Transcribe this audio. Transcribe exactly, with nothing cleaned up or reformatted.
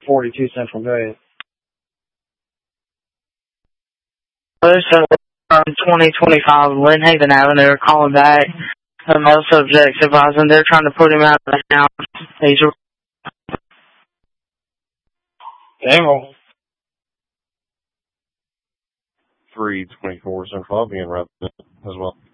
forty-two Central, go ahead. Listen, from twenty twenty-five Lynn Haven Avenue are calling back. A male subject advising they're trying to put him out of the house. He's Daniel. three twenty-four Central, I'll be in resident as well.